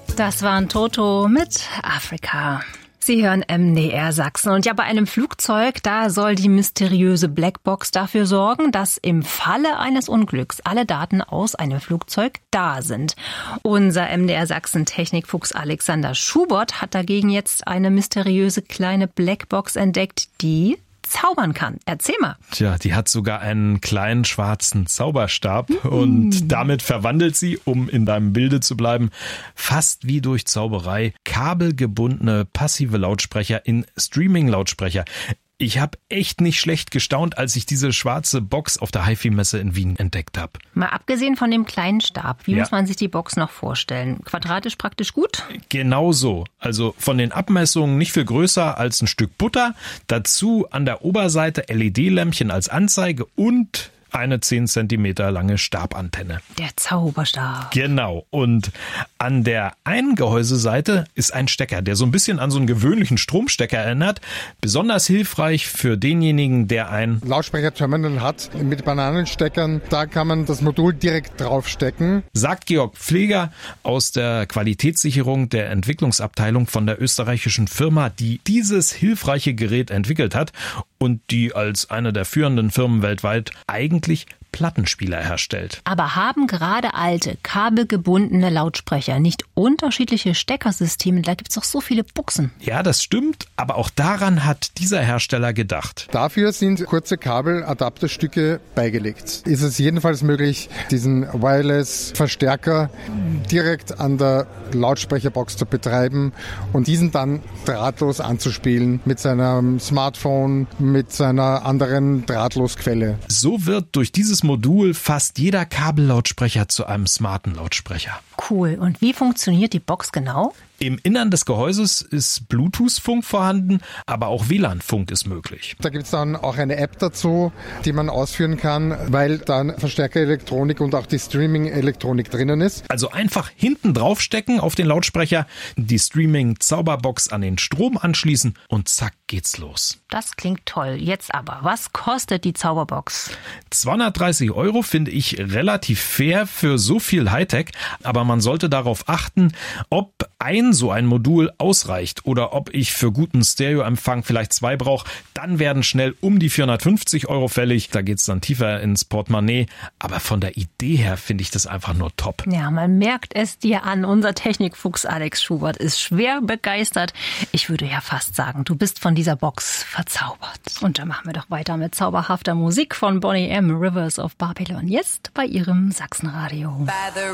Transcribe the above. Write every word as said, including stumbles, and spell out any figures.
Das waren Toto mit Afrika. Sie hören M D R Sachsen. Und ja, bei einem Flugzeug, da soll die mysteriöse Blackbox dafür sorgen, dass im Falle eines Unglücks alle Daten aus einem Flugzeug da sind. Unser M D R Sachsen Technikfuchs Alexander Schubert hat dagegen jetzt eine mysteriöse kleine Blackbox entdeckt, die zaubern kann. Erzähl mal. Tja, die hat sogar einen kleinen schwarzen Zauberstab mhm. und damit verwandelt sie, um in deinem Bilde zu bleiben, fast wie durch Zauberei kabelgebundene passive Lautsprecher in Streaming-Lautsprecher. Ich habe echt nicht schlecht gestaunt, als ich diese schwarze Box auf der HiFi-Messe in Wien entdeckt habe. Mal abgesehen von dem kleinen Stab, wie ja. muss man sich die Box noch vorstellen? Quadratisch praktisch gut? Genau so. Also von den Abmessungen nicht viel größer als ein Stück Butter. Dazu an der Oberseite L E D-Lämpchen als Anzeige und eine zehn Zentimeter lange Stabantenne. Der Zauberstab. Genau. Und an der einen Gehäuseseite ist ein Stecker, der so ein bisschen an so einen gewöhnlichen Stromstecker erinnert. Besonders hilfreich für denjenigen, der ein Lautsprecher-Terminal hat mit Bananensteckern. Da kann man das Modul direkt draufstecken. Sagt Georg Pfleger aus der Qualitätssicherung der Entwicklungsabteilung von der österreichischen Firma, die dieses hilfreiche Gerät entwickelt hat und die als eine der führenden Firmen weltweit eigentlich Plattenspieler herstellt. Aber haben gerade alte, kabelgebundene Lautsprecher nicht unterschiedliche Steckersysteme? Da gibt es doch so viele Buchsen. Ja, das stimmt, aber auch daran hat dieser Hersteller gedacht. Dafür sind kurze Kabel-Adapterstücke beigelegt. Ist es jedenfalls möglich, diesen Wireless-Verstärker direkt an der Lautsprecherbox zu betreiben und diesen dann drahtlos anzuspielen mit seinem Smartphone, mit seiner anderen Drahtlosquelle. So wird durch dieses Modul fast jeder Kabellautsprecher zu einem smarten Lautsprecher. Cool. Und wie funktioniert die Box genau? Im Innern des Gehäuses ist Bluetooth-Funk vorhanden, aber auch W L A N-Funk ist möglich. Da gibt es dann auch eine App dazu, die man ausführen kann, weil dann Verstärkerelektronik und auch die Streaming-Elektronik drinnen ist. Also einfach hinten draufstecken auf den Lautsprecher, die Streaming-Zauberbox an den Strom anschließen und zack geht's los. Das klingt toll. Jetzt aber, was kostet die Zauberbox? zweihundertdreißig Euro finde ich relativ fair für so viel Hightech, aber man sollte darauf achten, ob ein so ein Modul ausreicht oder ob ich für guten Stereoempfang vielleicht zwei brauche, dann werden schnell um die vierhundertfünfzig Euro fällig. Da geht's dann tiefer ins Portemonnaie. Aber von der Idee her finde ich das einfach nur top. Ja, man merkt es dir an. Unser Technikfuchs Alex Schubert ist schwer begeistert. Ich würde ja fast sagen, du bist von dieser Box verzaubert. Und dann machen wir doch weiter mit zauberhafter Musik von Boney M. Rivers of Babylon. Jetzt bei ihrem Sachsenradio.